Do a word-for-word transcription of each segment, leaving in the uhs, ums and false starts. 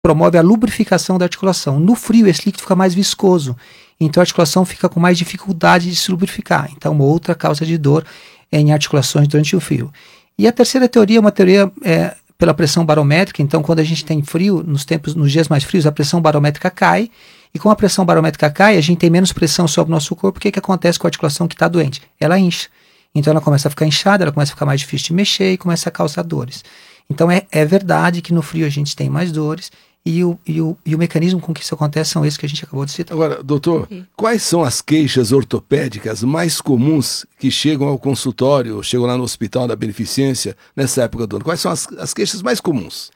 promove a lubrificação da articulação. No frio, esse líquido fica mais viscoso, então a articulação fica com mais dificuldade de se lubrificar. Então, uma outra causa de dor em articulações durante o frio. E a terceira teoria é uma teoria é, pela pressão barométrica. Então, quando a gente tem frio, nos tempos, nos dias mais frios, a pressão barométrica cai, e com a pressão barométrica cai, a gente tem menos pressão sobre o nosso corpo. O que, que acontece com a articulação que está doente? Ela incha. Então, ela começa a ficar inchada, ela começa a ficar mais difícil de mexer e começa a causar dores. Então, é, é verdade que no frio a gente tem mais dores, E o, e, o, e o mecanismo com que isso acontece são esses que a gente acabou de citar. Agora, doutor, okay. quais são as queixas ortopédicas mais comuns que chegam ao consultório, chegam lá no Hospital da Beneficência nessa época do ano? Quais são as, as queixas mais comuns?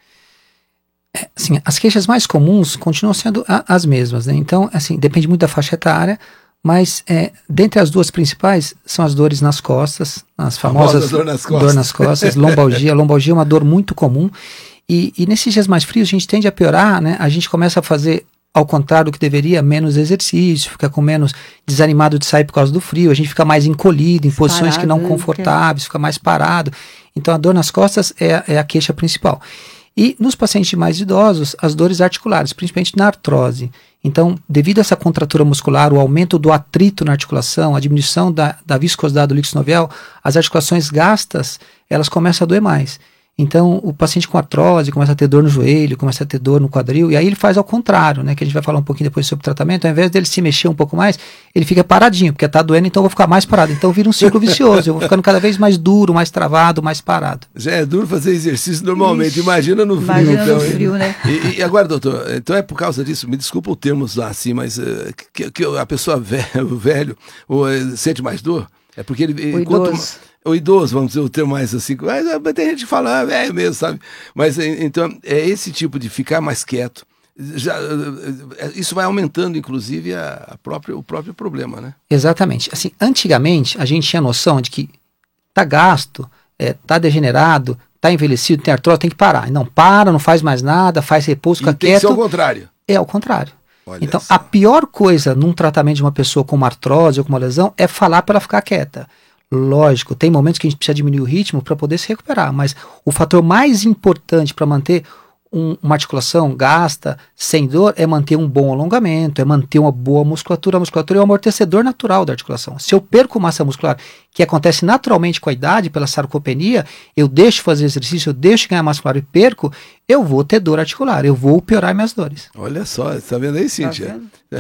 É, assim, as queixas mais comuns continuam sendo a, as mesmas, né? Então, assim, depende muito da faixa etária, mas é, dentre as duas principais são as dores nas costas, as famosas dor nas costas, dor nas costas lombalgia. A lombalgia é uma dor muito comum. E, e nesses dias mais frios a gente tende a piorar, né? A gente começa a fazer, ao contrário do que deveria, menos exercício, fica com menos desanimado de sair por causa do frio, a gente fica mais encolhido, em posições parado, que não confortáveis, que... fica mais parado. Então a dor nas costas é, é a queixa principal. E nos pacientes mais idosos, as dores articulares, principalmente na artrose. Então, devido a essa contratura muscular, o aumento do atrito na articulação, a diminuição da, da viscosidade do líquido sinovial, as articulações gastas, elas começam a doer mais. Então, o paciente com artrose começa a ter dor no joelho, começa a ter dor no quadril, e aí ele faz ao contrário, né, que a gente vai falar um pouquinho depois sobre o tratamento. Ao invés dele se mexer um pouco mais, ele fica paradinho, porque tá doendo, então eu vou ficar mais parado. Então vira um ciclo vicioso, eu vou ficando cada vez mais duro, mais travado, mais parado. Já é duro fazer exercício normalmente, Ixi, imagina no frio. Imagina então, no frio, né? E, e agora, doutor, então é por causa disso, me desculpa o termo usar assim, mas uh, que, que a pessoa velho, o velho ou, uh, sente mais dor? É porque ele... O quanto, idoso. O idoso, vamos dizer, o termo mais assim, mas tem gente que fala, ah, velho mesmo, sabe? Mas então, é esse tipo de ficar mais quieto, já, isso vai aumentando, inclusive, a, a própria, o próprio problema, né? Exatamente. Assim, antigamente, a gente tinha noção de que tá gasto, é, tá degenerado, tá envelhecido, tem artrose, tem que parar. Não, para, não faz mais nada, faz repouso, fica e tem quieto. que ser ao contrário. É ao contrário. Olha então, essa. A pior coisa num tratamento de uma pessoa com uma artrose ou com uma lesão é falar para ela ficar quieta. Lógico, tem momentos que a gente precisa diminuir o ritmo para poder se recuperar, mas o fator mais importante para manter um, uma articulação gasta, sem dor, é manter um bom alongamento, é manter uma boa musculatura. A musculatura é o amortecedor natural da articulação. Se eu perco massa muscular, que acontece naturalmente com a idade, pela sarcopenia, eu deixo de fazer exercício, eu deixo de ganhar massa muscular e perco, eu vou ter dor articular, eu vou piorar minhas dores. Olha só, está vendo aí, Cíntia? Tá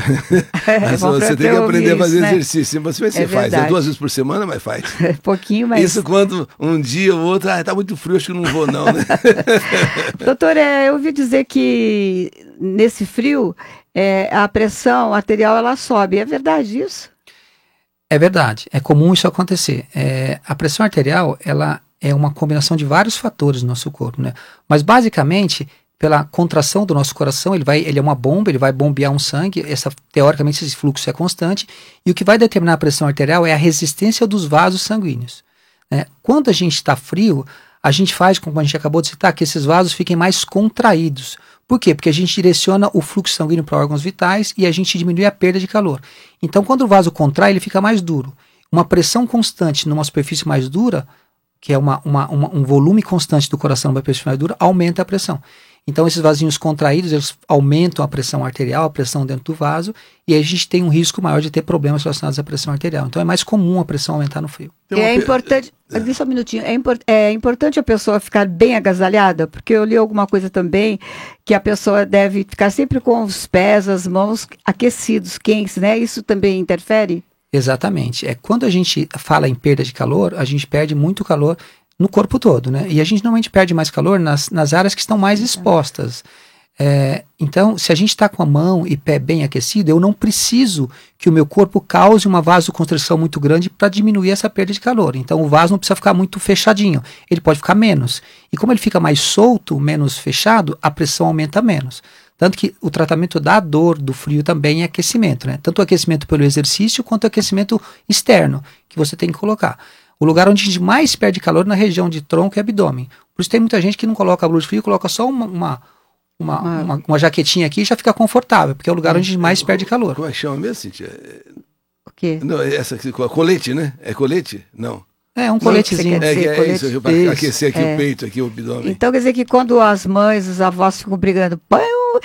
é, você tem que aprender a fazer isso, né? exercício. Você, você é faz, verdade. é duas vezes por semana, mas faz. É pouquinho, mas... Isso quando um dia ou outro, ah, tá muito frio, acho que não vou não, né? Doutor, é, eu ouvi dizer que nesse frio é, a pressão arterial ela sobe. É verdade isso? É verdade, é comum isso acontecer. É, a pressão arterial, ela é uma combinação de vários fatores no nosso corpo, né? Mas basicamente, pela contração do nosso coração, ele, vai, ele é uma bomba, ele vai bombear um sangue, essa, teoricamente esse fluxo é constante, e o que vai determinar a pressão arterial é a resistência dos vasos sanguíneos. Né? Quando a gente está frio, a gente faz, como a gente acabou de citar, que esses vasos fiquem mais contraídos. Por quê? Porque a gente direciona o fluxo sanguíneo para órgãos vitais e a gente diminui a perda de calor. Então, quando o vaso contrai, ele fica mais duro. Uma pressão constante numa superfície mais dura, que é uma, uma, uma, um volume constante do coração numa superfície mais dura, aumenta a pressão. Então, esses vasinhos contraídos, eles aumentam a pressão arterial, a pressão dentro do vaso, e aí a gente tem um risco maior de ter problemas relacionados à pressão arterial. Então, é mais comum a pressão aumentar no frio. E é importante, é. só um minutinho, é, import, é importante a pessoa ficar bem agasalhada, porque eu li alguma coisa também, que a pessoa deve ficar sempre com os pés, as mãos aquecidos, quentes, né? Isso também interfere? Exatamente. É, quando a gente fala em perda de calor, a gente perde muito calor no corpo todo, né? E a gente normalmente perde mais calor nas, nas áreas que estão mais expostas. É, então, se a gente está com a mão e pé bem aquecido, eu não preciso que o meu corpo cause uma vasoconstrição muito grande para diminuir essa perda de calor. Então, o vaso não precisa ficar muito fechadinho, ele pode ficar menos. E como ele fica mais solto, menos fechado, a pressão aumenta menos. Tanto que o tratamento da dor do frio também é aquecimento, né? Tanto o aquecimento pelo exercício quanto o aquecimento externo que você tem que colocar. O lugar onde a gente mais perde calor é na região de tronco e abdômen. Por isso tem muita gente que não coloca blusa de frio, coloca só uma, uma, uma, ah. uma, uma jaquetinha aqui e já fica confortável, porque é o lugar onde a gente mais perde calor. Como é que chama mesmo, Cíntia? O quê? Não, essa aqui, colete, né? É colete? Não. É, um Não, coletezinho. que É, você que quer é dizer, isso, colete. para Isso. aquecer aqui É. o peito, aqui o abdômen. Então quer dizer que quando as mães, os avós ficam brigando, põe o